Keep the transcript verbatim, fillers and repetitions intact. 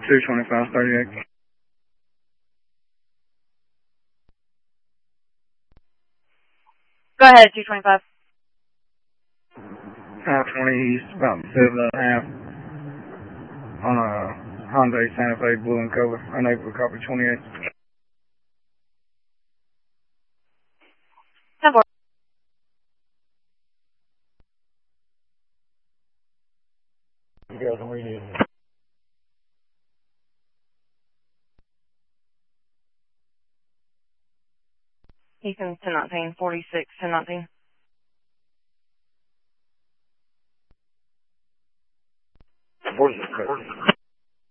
two twenty-five thirty-eight. Go ahead, two twenty-five. five twenty east, about seven and a half. On a Hyundai Santa Fe blue and color. Unable to copy twenty-eight. ten four. You guys are reading. Ethan, ten nineteen, forty-six, ten nineteen. forty-six.